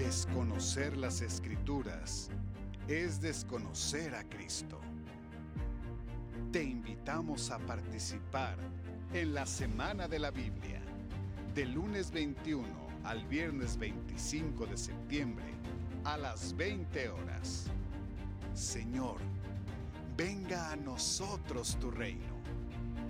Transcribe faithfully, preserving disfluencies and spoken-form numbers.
Desconocer las Escrituras es desconocer a Cristo. Te invitamos a participar en la Semana de la Biblia, del lunes veintiuno al viernes veinticinco de septiembre, a las veinte horas. Señor, venga a nosotros tu reino.